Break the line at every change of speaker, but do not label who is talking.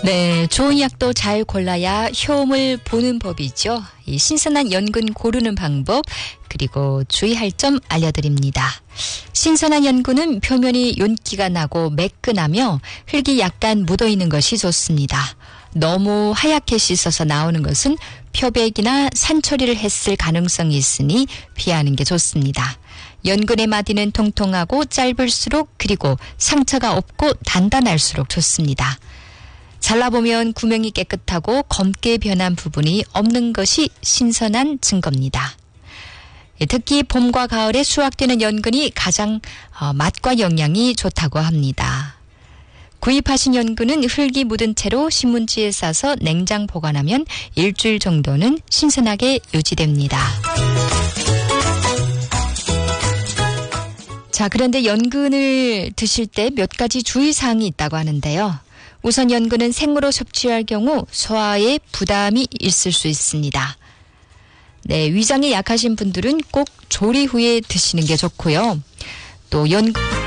네, 좋은 약도 잘 골라야 효험을 보는 법이죠. 이 신선한 연근 고르는 방법 그리고 주의할 점 알려드립니다. 신선한 연근은 표면이 윤기가 나고 매끈하며 흙이 약간 묻어있는 것이 좋습니다. 너무 하얗게 씻어서 나오는 것은 표백이나 산처리를 했을 가능성이 있으니 피하는 게 좋습니다. 연근의 마디는 통통하고 짧을수록 그리고 상처가 없고 단단할수록 좋습니다. 잘라보면 구멍이 깨끗하고 검게 변한 부분이 없는 것이 신선한 증거입니다. 특히 봄과 가을에 수확되는 연근이 가장 맛과 영양이 좋다고 합니다. 구입하신 연근은 흙이 묻은 채로 신문지에 싸서 냉장 보관하면 일주일 정도는 신선하게 유지됩니다. 자, 그런데 연근을 드실 때 몇 가지 주의사항이 있다고 하는데요. 우선 연근은 생으로 섭취할 경우 소화에 부담이 있을 수 있습니다. 네, 위장이 약하신 분들은 꼭 조리 후에 드시는 게 좋고요. 또 연근